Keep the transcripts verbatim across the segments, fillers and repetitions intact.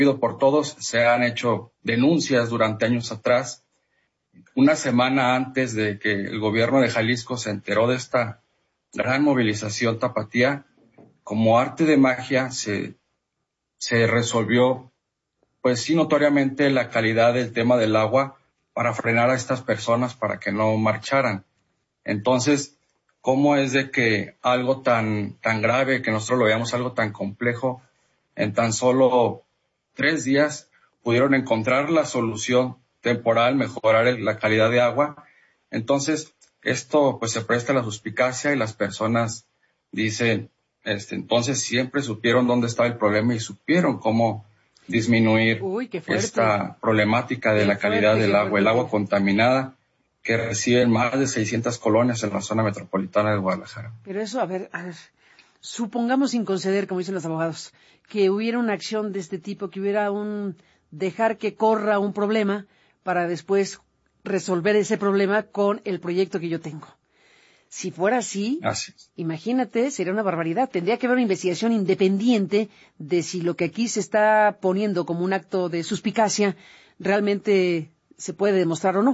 por todos, se han hecho denuncias durante años atrás. Una semana antes de que el gobierno de Jalisco se enteró de esta gran movilización tapatía, como arte de magia se, se resolvió, pues sí, notoriamente la calidad del tema del agua para frenar a estas personas para que no marcharan. Entonces, ¿cómo es de que algo tan, tan grave, que nosotros lo veamos algo tan complejo, en tan solo tres días pudieron encontrar la solución temporal, mejorar el, la calidad de agua? Entonces, esto pues se presta a la suspicacia y las personas dicen, este, entonces siempre supieron dónde estaba el problema y supieron cómo disminuir Uy, qué fuerte. esta problemática de Qué la calidad fuerte, del qué agua, el fuerte. agua contaminada que reciben más de seiscientas colonias en la zona metropolitana de Guadalajara. Pero eso, a ver, a ver, supongamos sin conceder, como dicen los abogados, que hubiera una acción de este tipo, que hubiera un dejar que corra un problema para después resolver ese problema con el proyecto que yo tengo. Si fuera así, Así es. Imagínate, sería una barbaridad. Tendría que haber una investigación independiente de si lo que aquí se está poniendo como un acto de suspicacia realmente se puede demostrar o no.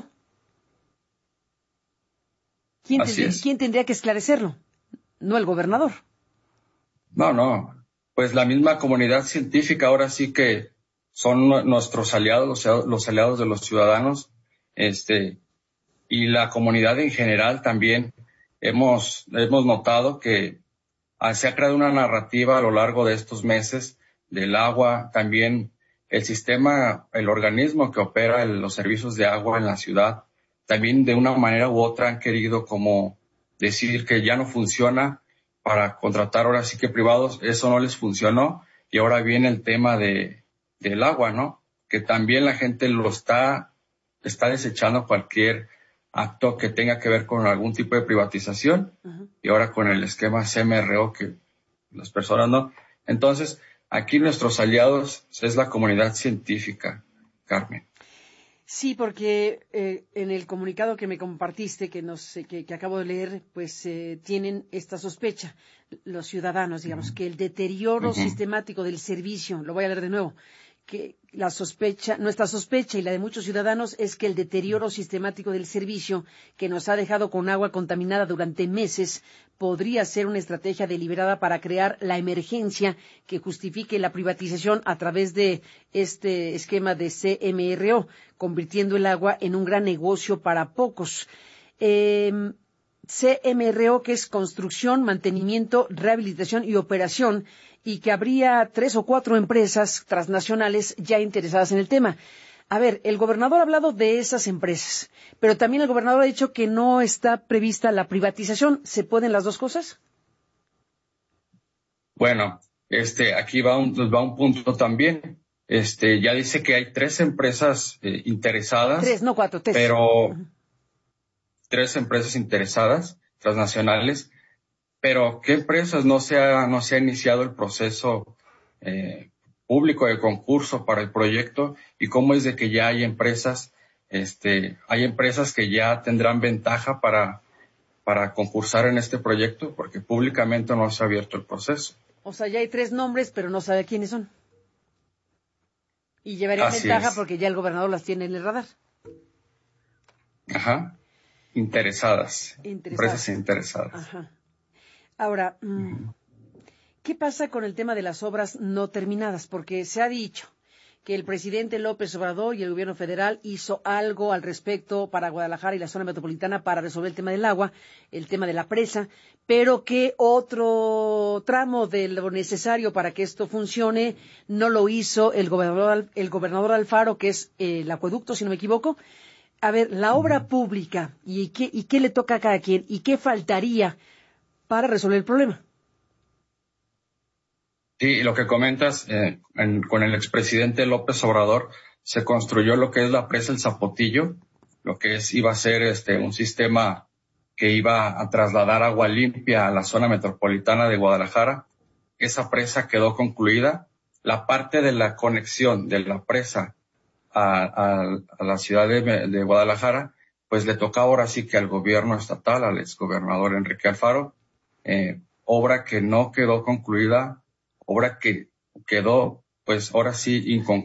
¿Quién, Así tendría, es. ¿Quién tendría que esclarecerlo? No el gobernador. No, no. Pues la misma comunidad científica ahora sí que son nuestros aliados, los aliados de los ciudadanos, este, y la comunidad en general también. Hemos, hemos notado que se ha creado una narrativa a lo largo de estos meses del agua, también el sistema, el organismo que opera el, los servicios de agua en la ciudad, también de una manera u otra han querido como decir que ya no funciona para contratar ahora sí que privados, eso no les funcionó y ahora viene el tema de del agua, ¿no? Que también la gente lo está, está desechando cualquier acto que tenga que ver con algún tipo de privatización. Uh-huh. Y ahora con el esquema C M R O que las personas no. Entonces, aquí nuestros aliados es la comunidad científica, Carmen. Sí, porque eh, en el comunicado que me compartiste, que, nos, que, que acabo de leer, pues eh, tienen esta sospecha, los ciudadanos, digamos, uh-huh. que el deterioro uh-huh. sistemático del servicio, lo voy a leer de nuevo, que la sospecha, nuestra sospecha y la de muchos ciudadanos es que el deterioro sistemático del servicio que nos ha dejado con agua contaminada durante meses podría ser una estrategia deliberada para crear la emergencia que justifique la privatización a través de este esquema de C M R O, convirtiendo el agua en un gran negocio para pocos. Eh, C M R O, que es construcción, mantenimiento, rehabilitación y operación, y que habría tres o cuatro empresas transnacionales ya interesadas en el tema. A ver, el gobernador ha hablado de esas empresas, pero también el gobernador ha dicho que no está prevista la privatización. ¿Se pueden las dos cosas? Bueno, este, aquí va un, va un punto también. Este, ya dice que hay tres empresas eh, interesadas. Tres, no cuatro, tres. Pero uh-huh. tres empresas interesadas, transnacionales. Pero ¿qué empresas no se ha, no se ha iniciado el proceso eh, público de concurso para el proyecto? ¿Y cómo es de que ya hay empresas, este, hay empresas que ya tendrán ventaja para, para concursar en este proyecto? Porque públicamente no se ha abierto el proceso. O sea, ya hay tres nombres, pero no sabe quiénes son. Y llevarían Así ventaja es. porque ya el gobernador las tiene en el radar. Ajá. Interesadas. Interesadas. Empresas interesadas. Ajá. Ahora, ¿qué pasa con el tema de las obras no terminadas? Porque se ha dicho que el presidente López Obrador y el gobierno federal hizo algo al respecto para Guadalajara y la zona metropolitana para resolver el tema del agua, el tema de la presa, pero que otro tramo de lo necesario para que esto funcione no lo hizo el gobernador, el gobernador Alfaro, que es el acueducto, si no me equivoco. A ver, la obra pública, ¿y qué, y qué le toca a cada quien? ¿Y qué faltaría para resolver el problema? Sí, lo que comentas, eh, en, con el expresidente López Obrador se construyó lo que es la presa El Zapotillo, lo que es iba a ser este un sistema que iba a trasladar agua limpia a la zona metropolitana de Guadalajara. Esa presa quedó concluida. La parte de la conexión de la presa a, a, a la ciudad de, de Guadalajara, pues le toca ahora sí que al gobierno estatal, al exgobernador Enrique Alfaro, eh, obra que no quedó concluida, obra que quedó, pues ahora sí, inconclusa.